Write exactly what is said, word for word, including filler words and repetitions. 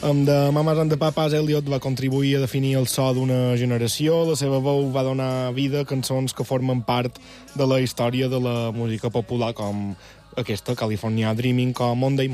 Amb de Mamas and the Papas, Elliot va contribuir a definir el so d'una generació. La seva veu va donar vida a cançons que formen part de la història de la música popular, com aquesta, California Dreaming, o Monday